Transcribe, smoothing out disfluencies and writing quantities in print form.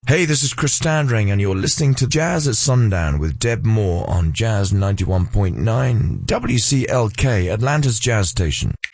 Hey, this is Chris Standring, and you're listening to Jazz at Sundown with Deb Moore on Jazz 91.9 WCLK, Atlanta's Jazz Station.